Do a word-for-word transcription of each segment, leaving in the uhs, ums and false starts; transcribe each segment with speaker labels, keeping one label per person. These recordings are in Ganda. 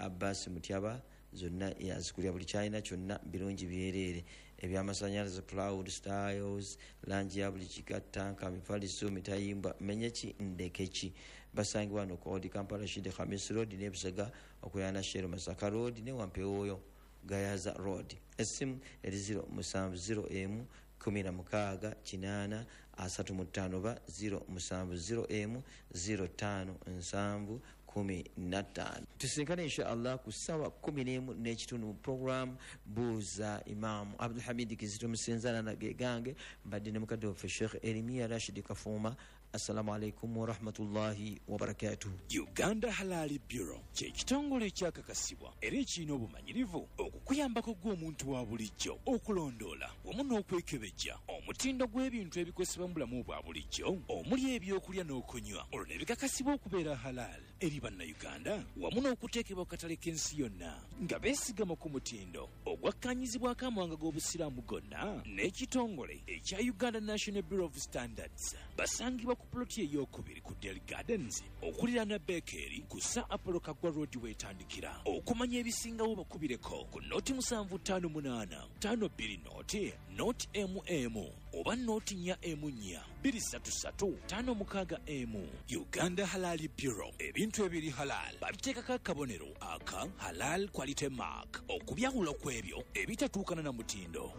Speaker 1: Abbas Mutyaba zonna yazikulya buli kyalina kyonna birungi byerere ebyamasanyalaze Proud Styles langi ya buli kigatanka mifaliso mitayimba menyeki ndekeki basangibwa no Kodi Kampala Shide Khamis Road ne Busega okuyana Shero Masaka Road ne Wampeoyo Gayaza Road esimu eri zero musanvu zero emu kumi na mukaaga kinaana asatu mu ttaano ba zero musanvu zero emu zero ttaano nsanvu kumi na ttaano. Tusinkane insha Allah ku ssaawa kumi n'emu n'ekitundu mu program buuza Imam Abdul Hamid Kizito Musinzana na gegange mbadde ne mukadde waffe Sheikh Elimia Rashid Kafuma. Assalamu alaikum wa rahmatullahi wa barakatuh.
Speaker 2: Uganda Halal Bureau kye kitongole kyakakasibwa era ekirina obumanyirivu okukuyambako gw'omuntu wa bulijjo okulondoola wamu n'okwekebejja omutindo gw'ebintu ebikozesebwa mu bulamu bwa bulijjo omuli ebyokulya n'okunywa olwo ne bikakasibwa okubeera halal eri bannayuganda wamu n'okuteekebwa ku katale k'ensi yonna nga beesigama ku mutindo ogwakkanyizibwako amawanga g'obusiraamu gonna n'ekitongole ekya Uganda National Bureau of Standards basangibwa ku ploti ey'okubiri ku Del Gardens okuliraana Bakery ku Sir Apollo Kagwa Road wetandikira. Okumanya ebisingawo bakubireko ku noti musanvu ttaano munaana ttaano bbiri noti noti emu emu oba noti nnya emu nnya bbiri ssatu ssatu ttaano mukaaga emu. Uganda Halal Bureau ebintu ebiri halal babiteekako akabonero aka Halal Quality Mark okubyawula kw'ebyo ebitatuukana na mutindo.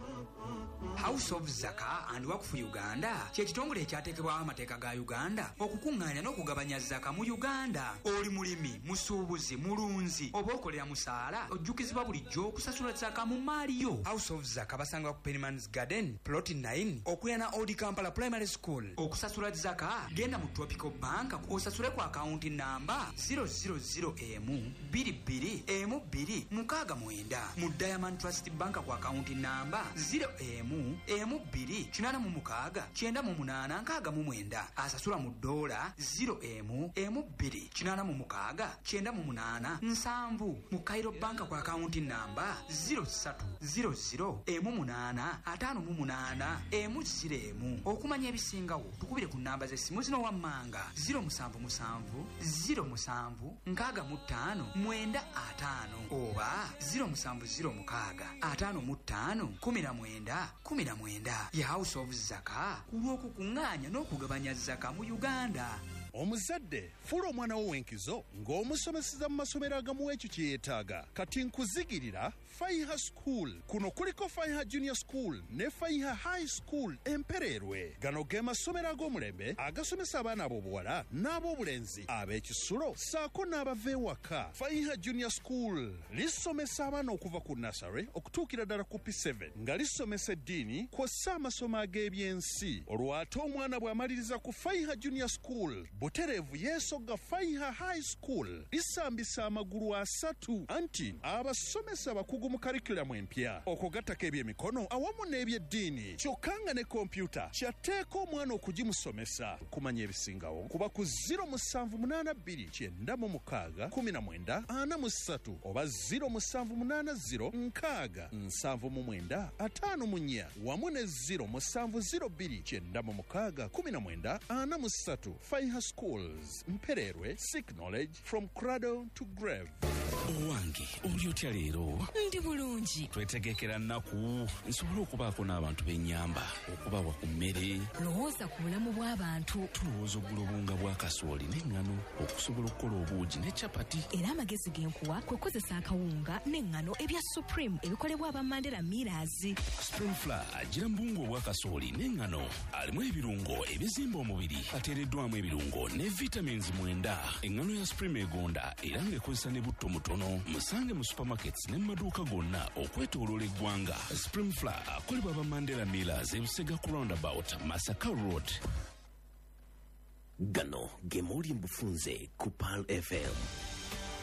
Speaker 3: House of Zaka and Waqf Uganda kye kitongole ekyateekebwaho amateeka ga Uganda okukuŋŋaanya n'okugabanya zaka mu Uganda. Oli mulimi, musuubuzi, mulunzi oba okolera musaala ojjukizibwa bulijjo okusasula zaka mu maali yo. House of Zaka basanga ku Penman's Garden plot nine okuyana Old Kampala Primary School. Okusasula zaka genda mu Tropical Bank osasule ku akaunti namba zero zero zero emu bbiri bbiri emu bbiri mukaaga mwenda. Mu Diamond Trust Bank ku akaunti namba zero emu emu bbiri kinaana mu mukaaga kyenda mu munaana nkaaga mu mwenda. Asasula mu dola zero emu emu bbiri kinaana mu mukaaga kyenda mu munaana nsanvu. Mu Cairo Bank ku akaunti namba zero ssatu zero zero emu munaana ataano mu munaana emu ziro emu. Okumanya ebisingawo tukubire ku namba z'essimu zino wammanga zero musanvu musanvu zero musanvu nkaaga mu ttaano mwenda ataano oba zero musanvu zero mukaaga ataano mu ttaano kumi na mwenda kumi na mwenda. Ya House of Zaka ku lw'okukuŋŋaanya n'okugabanya zaka mu Uganda.
Speaker 4: Omuzadde fuula omwana wo w'enkizo ng'omusomeseza mu masomero agamu ekyo kye yeetaaga. Kati nkuzigirira Faiha School. Kuno kuliko Faiha Junior School ne Faiha High School Empererwe. Gano ge masomero ag'omulembe agasomesa abaana ab'obuwala n'ab'obulenzi ab'ekisulo ssaako n'abava ewaka. Faiha Junior School lisomesa abaana okuva ku nursery okutuukira ddala ku P seven nga lisomesa eddiini kw'ossa amasomo ag'ebyensi. Olwo ate omwana bw'amaliriza ku Faiha Junior School butereevu yeesogga Faiha High School lisambisa amagulu asatu anti abasomesa bakugu mu karikulamu empya okugattako ebyemikono awamu n'ebyeddiini kyokka nga ne kompyuta kyatteeka omwana okugimusomesa. Kumanya ebisingawo kuba ku zero musanvu munaana bbiri kyenda mu mukaaga kumi na mwenda ana mu ssatu oba zero musanvu munaana zero nkaaga nsanvu mu mwenda ataano mu nnya wamu ne zero musanvu zero bbiri kyenda mu mukaaga kumi na mwenda ana mu ssatu. Faiha Schools Mpererwe, seek knowledge from cradle to grave.
Speaker 2: Owange oli otya leero?
Speaker 5: Ndi bulungi.
Speaker 2: Twetegekera nnaku nsobole okubaako n'abantu b'ennyamba okubawa ku mmere.
Speaker 5: Lowooza ku bulamu bw'abantu.
Speaker 2: Tulowooza oggula obunga bwa kasooli n'eŋŋano okusobola okukola obuugi ne capati.
Speaker 5: Era amagezi genkuwa kwe kozesa akawunga n'eŋŋano ebya Supreme ebikolebwa aba Mandela Millers.
Speaker 2: Spring Flour agira mbungu obwa kasooli n'eŋŋano alimu ebirungo ebizimba omubiri ateereddwamu ebirungo ne vitamins mwenda. Eŋŋano ya Supreme egonda era ng'ekozesa ne butto mutono. Musange mu supermarkets ne maduuka gonna okwetooloola eggwanga. Spring Flour akolebwa aba Mandela Millers e Busega ku roundabout Masaka Road.
Speaker 6: Gano ge muli mbufunze ku P A L F M.